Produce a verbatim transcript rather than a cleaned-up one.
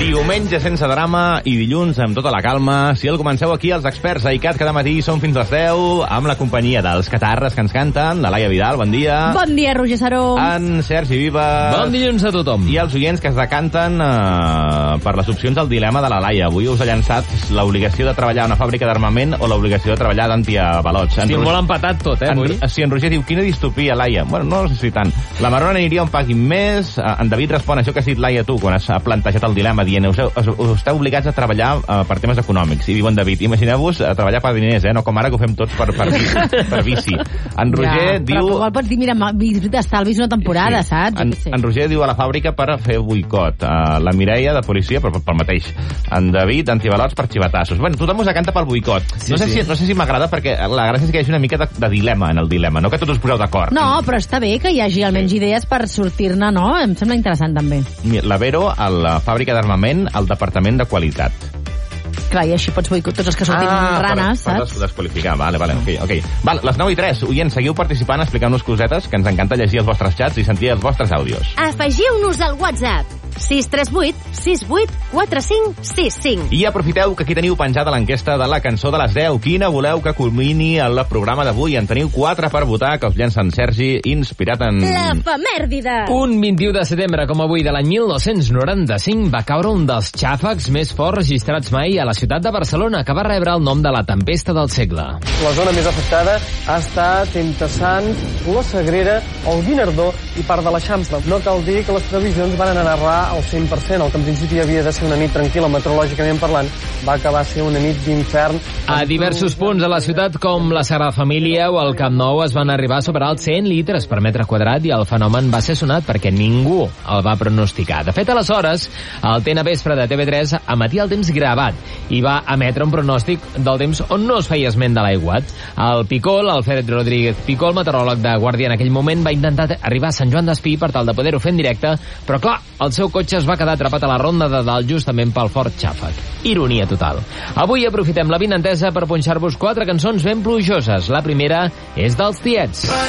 Diumenge sense drama i dilluns amb tota la calma. Si el comenceu aquí, els experts a ICAT cada matí són fins les deu amb la companyia dels catarres que ens canten, la Laia Vidal, bon dia. Bon dia, Roger Saró. En Sergi Vives. Bon dilluns a tothom. I els oients que es decanten eh, per les opcions del dilema de la Laia. Avui us ha llançat l'obligació de treballar a una fàbrica d'armament o l'obligació de treballar d'antiavalots. Estic molt empatat tot, eh, avui. En, sí, en Roger diu, quina distopia, Laia. Bueno, no sé si tant. La Marona aniria on paguin més. En David respon això que has dit, Laia, tu, quan has plantejat el dilema, dient, us, us, us esteu obligats a treballar uh, per temes econòmics. I diu en David, imagineu-vos a treballar per diners, eh? No com ara que ho fem tots per, per, per, per vici. En Roger ja, diu... Però igual pots dir, mira, d'estalvis una temporada, sí. Saps? En, en Roger diu a la fàbrica per fer boicot. Uh, la Mireia de policia, però pel mateix. En David, antivalots per xivatassos. Bueno, tothom us decanta pel boicot. Sí, no sé sí. si, no sé si m'agrada perquè la gràcia és que hi hagi una mica de, de dilema en el dilema, no que tots us poseu d'acord. No, però està bé que hi hagi almenys idees per sortir-ne, no? Em sembla interessant, també. La Vero, a la fàbrica d'armament, al departament de qualitat. Clar, i així pots boicot tots els que sortim ah, ranes, per, saps? Per desqualificar, vale, vale, ok, ok. Val, les nou i tres, oients, seguiu participant, explicant-nos cosetes, que ens encanta llegir els vostres xats i sentir els vostres àudios. Afegiu-nos al WhatsApp sis tres vuit sis vuit quatre cinc sis cinc. I aprofiteu que aquí teniu penjada l'enquesta de la cançó de les deu. Quina voleu que culmini el programa d'avui? En teniu quatre per votar, que us llencen Sergi, inspirat en... L'efemèrdide. Un vint-i-u de setembre, com avui, de l'any mil nou-cents noranta-cinc, va caure un dels xàfecs més forts registrats mai a la ciutat de Barcelona, que va rebre el nom de la tempesta del segle. La zona més afectada ha estat entre Sants, la Sagrera, el Guinardó i part de l'Eixample. No cal dir que les previsions van anar al cent per cent. El que en principi havia de ser una nit tranquil·la meteorològicament parlant va acabar ser una nit d'infern. A diversos punts de la ciutat, com la Sagrada Família o el Camp Nou, es van arribar a superar els cent litres per metre quadrat i el fenomen va ser sonat perquè ningú el va pronosticar. De fet, aleshores, el T N Vespre de T V tres emetia el temps gravat i va emetre un pronòstic del temps on no es feia esment de l'aiguat. El Picol, Alfred Rodríguez Picol, meteoròleg de Guàrdia en aquell moment, va intentar arribar a Sant Joan d'Espí per tal de poder-ho fer en directe, però clar, el seu cotxe es va quedar atrapat a la ronda de dalt justament pel fort xàfec. Ironia total. Avui aprofitem la vinentesa per punxar-vos quatre cançons ben plujoses. La primera és dels Tiets.